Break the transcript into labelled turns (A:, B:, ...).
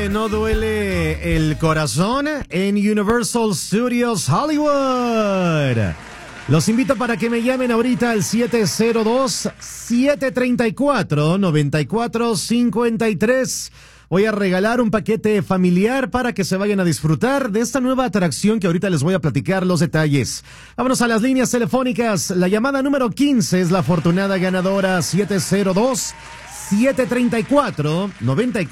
A: no duele el corazón en Universal Studios Hollywood. Los invito para que me llamen ahorita al 702-734-9453. Voy a regalar un paquete familiar para que se vayan a disfrutar de esta nueva atracción que ahorita les voy a platicar los detalles. Vámonos a las líneas telefónicas. La llamada número 15 es la afortunada ganadora 702-734-9453.